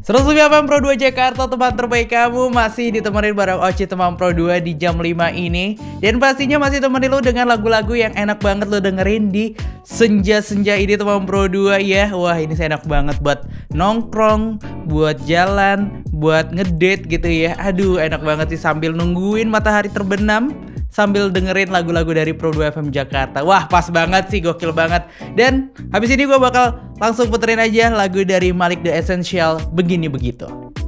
107 FM Pro 2 Jakarta, teman terbaik kamu masih ditemenin bareng Oci teman Pro 2 di jam 5 ini. Dan pastinya masih temenin lo dengan lagu-lagu yang enak banget lo dengerin di senja-senja ini teman Pro 2 ya. Wah, ini saya enak banget buat nongkrong, buat jalan, buat ngedate gitu ya. Aduh, enak banget sih sambil nungguin matahari terbenam, sambil dengerin lagu-lagu dari Pro 2 FM Jakarta. Wah, pas banget sih, gokil banget. Dan habis ini gue bakal langsung puterin aja lagu dari Malik The Essential, Begini Begitu.